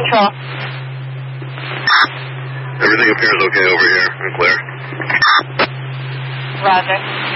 Control. Everything appears okay over here. I'm clear. Roger.